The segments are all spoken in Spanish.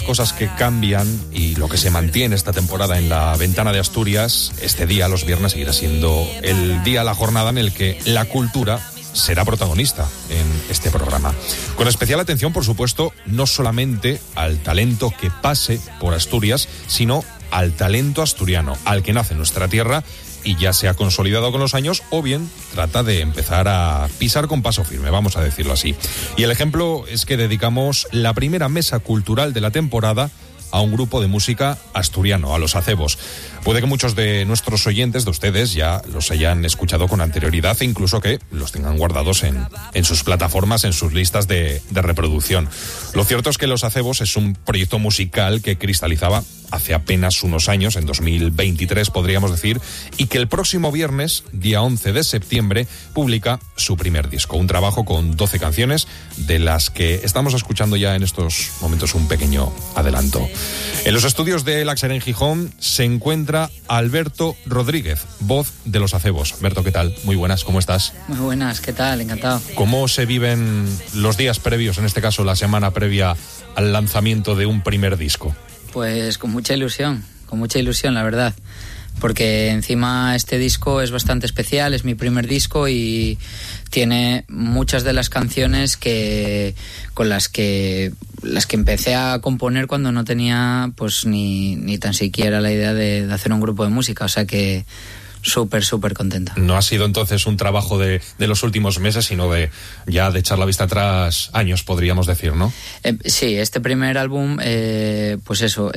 cosas que cambian y lo que se mantiene esta temporada en la Ventana de Asturias, este día, los viernes, seguirá siendo el día, la jornada en el que la cultura será protagonista en este programa. Con especial atención, por supuesto, no solamente al talento que pase por Asturias, sino al talento asturiano, al que nace en nuestra tierra y ya se ha consolidado con los años, o bien trata de empezar a pisar con paso firme, vamos a decirlo así. Y el ejemplo es que dedicamos la primera mesa cultural de la temporada a un grupo de música asturiano, a los Acebos. Puede que muchos de nuestros oyentes, de ustedes, ya los hayan escuchado con anterioridad e incluso que los tengan guardados en sus plataformas, en sus listas de reproducción. Lo cierto es que Los Acebos es un proyecto musical que cristalizaba hace apenas unos años, en 2023 podríamos decir, y que el próximo viernes, día 11 de septiembre, publica su primer disco. Un trabajo con 12 canciones, de las que estamos escuchando ya en estos momentos un pequeño adelanto. En los estudios de Laxer en Gijón se encuentra Alberto Rodríguez, voz de Los Acebos. Alberto, ¿qué tal? Muy buenas, ¿cómo estás? Muy buenas, ¿qué tal? Encantado. ¿Cómo se viven los días previos, en este caso la semana previa al lanzamiento de un primer disco? Pues con mucha ilusión, la verdad. Porque encima este disco es bastante especial, es mi primer disco y tiene muchas de las canciones con las que empecé a componer cuando no tenía pues ni tan siquiera la idea de hacer un grupo de música, o sea que súper contenta. No ha sido entonces un trabajo de los últimos meses, sino de echar la vista atrás años, podríamos decir, ¿no? Sí, este primer álbum, pues eso,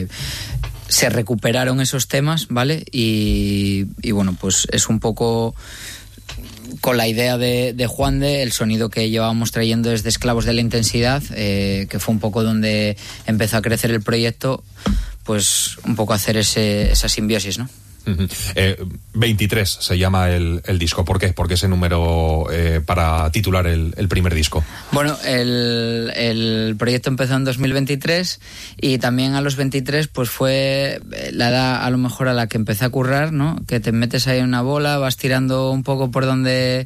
se recuperaron esos temas, ¿vale? Y bueno, pues es un poco con la idea de Juande, el sonido que llevábamos trayendo desde Esclavos de la Intensidad, que fue un poco donde empezó a crecer el proyecto, pues un poco hacer esa simbiosis, ¿no? 23 se llama el disco. ¿Por qué? ¿Por qué ese número para titular el primer disco? Bueno, el proyecto empezó en 2023 y también a los 23 pues fue la edad a lo mejor a la que empecé a currar, ¿no? Que te metes ahí en una bola, vas tirando un poco por donde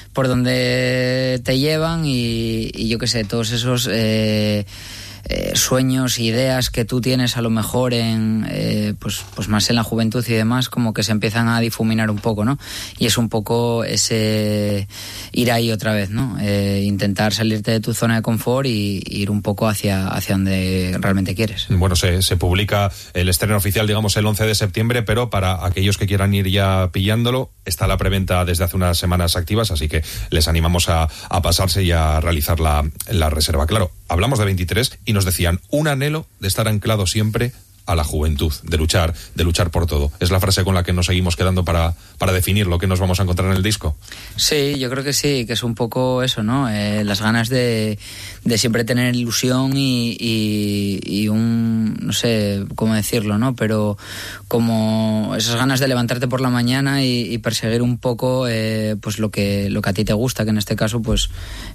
te llevan y yo qué sé, todos esos sueños, ideas que tú tienes a lo mejor pues más en la juventud y demás, como que se empiezan a difuminar un poco, ¿no? Y es un poco ese ir ahí otra vez, ¿no? Intentar salirte de tu zona de confort y ir un poco hacia donde realmente quieres. Bueno, se publica el estreno oficial, digamos, el 11 de septiembre, pero para aquellos que quieran ir ya pillándolo, está la preventa desde hace unas semanas activas, así que les animamos a pasarse y a realizar la reserva. Claro, hablamos de 23 y nos decían un anhelo de estar anclado siempre a la juventud, de luchar por todo. Es la frase con la que nos seguimos quedando para definir lo que nos vamos a encontrar en el disco. Sí, yo creo que sí, que es un poco eso, ¿no? Las ganas de siempre tener ilusión y un, no sé cómo decirlo, ¿no? Pero como esas ganas de levantarte por la mañana y perseguir un poco pues lo que a ti te gusta, que en este caso pues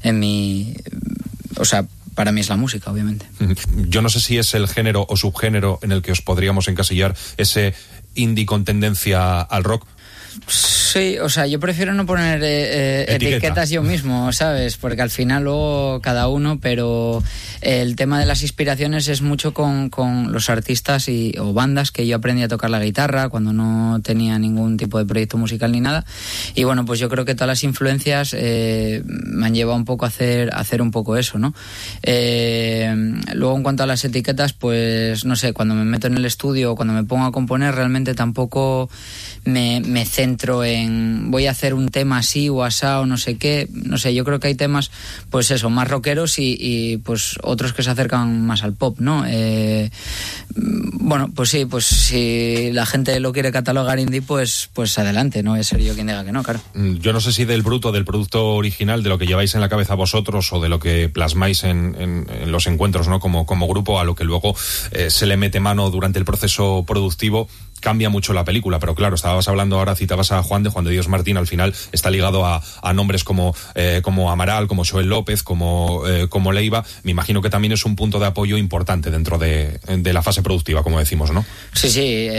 para mí es la música, obviamente. Yo no sé si es el género o subgénero en el que os podríamos encasillar, ese indie con tendencia al rock. Sí, o sea, yo prefiero no poner etiquetas yo mismo, ¿sabes? Porque al final luego cada uno, pero el tema de las inspiraciones es mucho con los artistas o bandas que yo aprendí a tocar la guitarra cuando no tenía ningún tipo de proyecto musical ni nada. Y bueno, pues yo creo que todas las influencias me han llevado un poco a hacer un poco eso, ¿no? Luego en cuanto a las etiquetas, pues no sé, cuando me meto en el estudio o cuando me pongo a componer, realmente tampoco me centro en voy a hacer un tema así o asá o no sé qué, no sé, yo creo que hay temas pues eso, más rockeros y pues otros que se acercan más al pop, ¿no? Bueno, pues sí, pues si la gente lo quiere catalogar indie, pues adelante, no voy a ser yo quien diga que no, claro. Yo no sé si del producto original, de lo que lleváis en la cabeza vosotros o de lo que plasmáis en los encuentros, ¿no? Como grupo, a lo que luego se le mete mano durante el proceso productivo, cambia mucho la película, pero claro, estabas hablando ahora, citabas a Juan de Dios Martín, al final está ligado a nombres como Amaral, como Joel López, como Leiva. Me imagino que también es un punto de apoyo importante dentro de la fase productiva, como decimos, ¿no? Sí,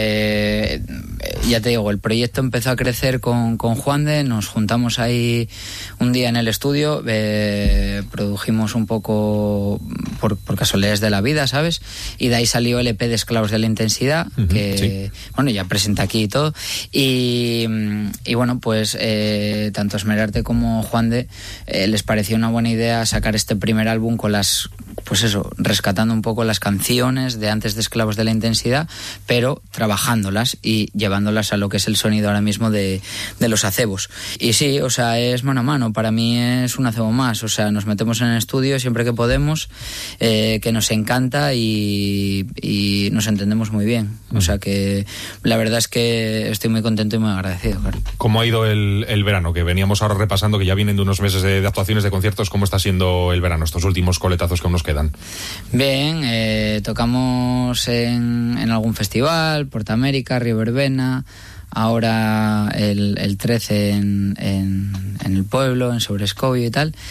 ya te digo, el proyecto empezó a crecer con Juan de, nos juntamos ahí un día en el estudio, produjimos un poco por casualidades de la vida, ¿sabes? Y de ahí salió el EP de Esclavos de la Intensidad, que... Sí. Bueno, ya presenta aquí y todo. Y bueno, pues tanto Esmerarte como Juan de les pareció una buena idea sacar este primer álbum con rescatando un poco las canciones de antes de Esclavos de la Intensidad, pero trabajándolas y llevándolas a lo que es el sonido ahora mismo de los acebos. Y sí, o sea, es mano a mano. Para mí es un acebo más. O sea, nos metemos en el estudio siempre que podemos, que nos encanta y nos entendemos muy bien. O sea que la verdad es que estoy muy contento y muy agradecido, claro. ¿Cómo ha ido el verano? Que veníamos ahora repasando, que ya vienen de unos meses de actuaciones, de conciertos. ¿Cómo está siendo el verano, estos últimos coletazos que aún nos quedan? Bien, tocamos en algún festival, Porta América, Río Verbena, ahora el 13 en el pueblo, en Sobrescobio y tal,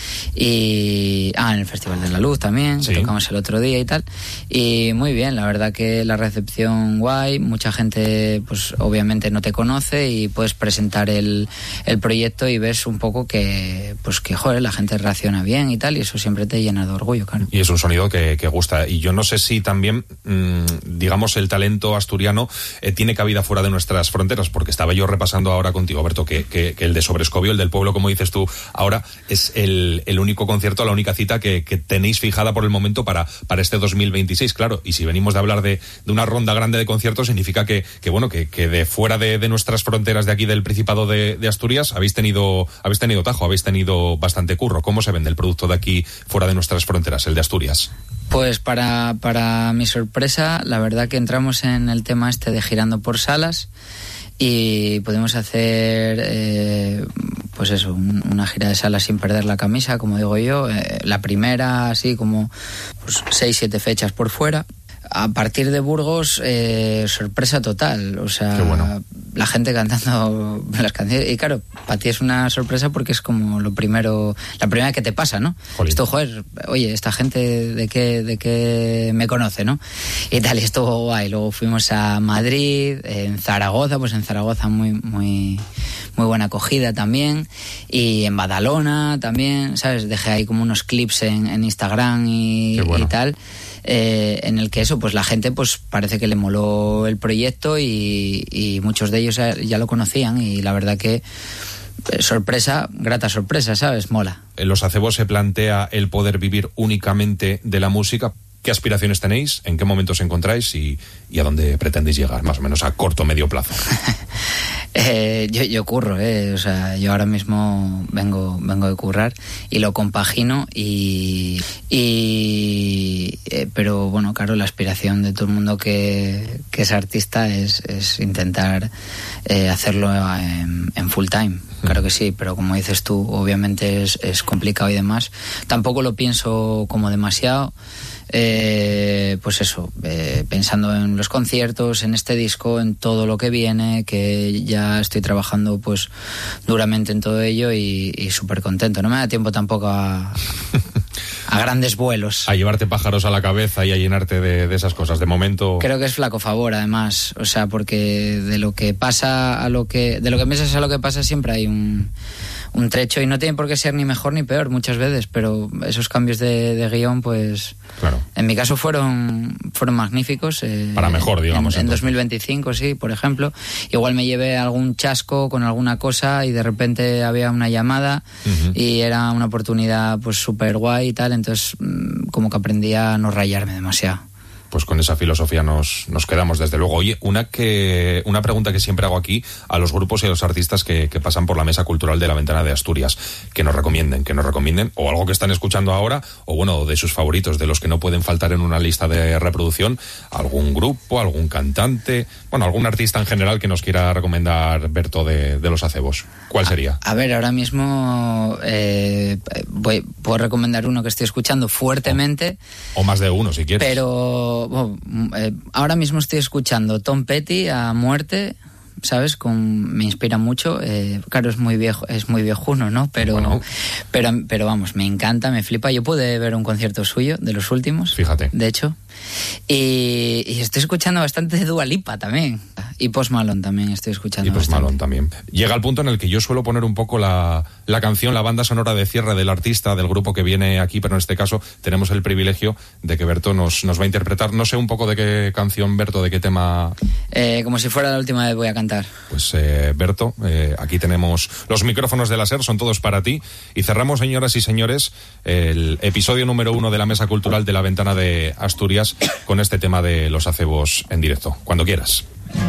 y en el Festival de la Luz también, sí, que tocamos el otro día y tal, y muy bien, la verdad que la recepción guay, mucha gente pues obviamente no te conoce y puedes presentar el proyecto y ves un poco que joder, la gente reacciona bien y tal, y eso siempre te llena de orgullo, claro. Y es un sonido que gusta, y yo no sé si también digamos el talento asturiano tiene cabida fuera de nuestras fronteras, porque estaba yo repasando ahora contigo, Berto, que el de Sobrescobio, el del pueblo, como dices tú, ahora es el único concierto, la única cita que tenéis fijada por el momento para este 2026, claro, y si venimos de hablar de una ronda grande de conciertos, significa que de fuera de nuestras fronteras de aquí del Principado de Asturias habéis tenido tajo, habéis tenido bastante curro. ¿Cómo se vende el producto de aquí fuera de nuestras fronteras, el de Asturias? Pues para mi sorpresa, la verdad que entramos en el tema este de girando por salas y pudimos hacer una gira de salas sin perder la camisa, como digo yo, la primera así como 6-7 fechas por fuera. A partir de Burgos, sorpresa total, o sea, bueno, la gente cantando las canciones, y claro, para ti es una sorpresa porque es como la primera que te pasa, ¿no? Jolín. Esto, joder, oye, esta gente de qué me conoce, ¿no? Y tal, y estuvo guay. Luego fuimos a Madrid, en Zaragoza, pues en Zaragoza muy, muy, muy buena acogida también, y en Badalona también, ¿sabes? Dejé ahí como unos clips en Instagram y tal. En el que pues la gente pues parece que le moló el proyecto y muchos de ellos ya lo conocían, y la verdad que grata sorpresa, ¿sabes? Mola. En los acebos se plantea el poder vivir únicamente de la música. ¿Qué aspiraciones tenéis? ¿En qué momento os encontráis? ¿Y a dónde pretendéis llegar, más o menos a corto o medio plazo? Yo curro, o sea, yo ahora mismo vengo de currar y lo compagino pero bueno, claro, la aspiración de todo el mundo que es artista es intentar hacerlo en full time. Claro que sí, pero como dices tú, obviamente es complicado y demás. Tampoco lo pienso como demasiado. Pensando en los conciertos, en este disco, en todo lo que viene, que ya estoy trabajando pues duramente en todo ello y súper contento. No me da tiempo tampoco a grandes vuelos. A llevarte pájaros a la cabeza y a llenarte de esas cosas. De momento... Creo que es flaco favor, además. O sea, porque de lo que pasa de lo que piensas a lo que pasa siempre hay un trecho, y no tiene por qué ser ni mejor ni peor muchas veces, pero esos cambios de guión, pues claro, en mi caso fueron magníficos. Para mejor, digamos. En 2025, sí, por ejemplo. Igual me llevé algún chasco con alguna cosa y de repente había una llamada y era una oportunidad pues súper guay y tal, entonces como que aprendí a no rayarme demasiado. Pues con esa filosofía nos quedamos, desde luego. Oye, una pregunta que siempre hago aquí a los grupos y a los artistas que pasan por la mesa cultural de la Ventana de Asturias, que nos recomienden, o algo que están escuchando ahora, o bueno, de sus favoritos, de los que no pueden faltar en una lista de reproducción, algún grupo, algún cantante, bueno, algún artista en general que nos quiera recomendar, Berto, de los acebos. ¿Cuál sería? A ver, ahora mismo puedo recomendar uno que estoy escuchando fuertemente. O más de uno, si quieres. Pero pero ahora mismo estoy escuchando Tom Petty a muerte, ¿sabes? Me inspira mucho. Claro, es muy viejuno, ¿no? Pero, bueno. pero vamos, me encanta, me flipa. Yo pude ver un concierto suyo, de los últimos. Fíjate. De hecho. Y estoy escuchando bastante de Dua Lipa también. Y Post Malone también estoy escuchando. Y Post Malone también. Llega el punto en el que yo suelo poner un poco la canción, la banda sonora de cierre del artista, del grupo que viene aquí, pero en este caso tenemos el privilegio de que Berto nos va a interpretar. No sé un poco de qué canción, Berto, de qué tema. Como si fuera la última vez voy a cantar. Pues Berto, aquí tenemos los micrófonos de la SER, son todos para ti. Y cerramos, señoras y señores, el episodio número 1 de la Mesa Cultural de la Ventana de Asturias con este tema de los acebos en directo. Cuando quieras.